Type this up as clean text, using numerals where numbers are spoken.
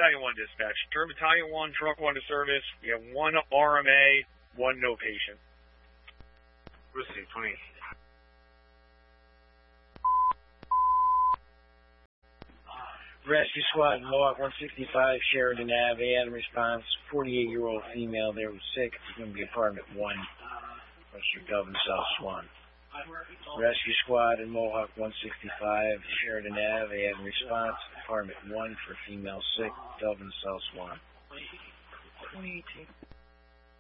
Battalion 1 dispatch. Turn Battalion 1, Truck 1 to service. We have 1 RMA, 1 no patient. Receive 20. Rescue Squad, Mohawk 165, Sheridan Ave, Adam response, 48-year-old female there was sick. It's going to be apartment 1, Western Dublin, South Swan. Rescue Squad in Mohawk 165, Sheridan Ave, Adam response, apartment 1 for female sick, Dublin, South Swan. 2018.